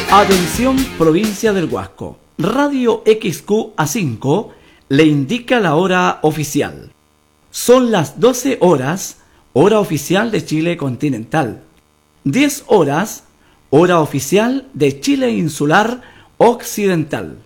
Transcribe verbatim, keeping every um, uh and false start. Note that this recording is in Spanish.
Atención, provincia del Huasco. Radio X Q A cinco le indica la hora oficial. Son las doce horas, hora oficial de Chile continental. diez horas, hora oficial de Chile insular occidental.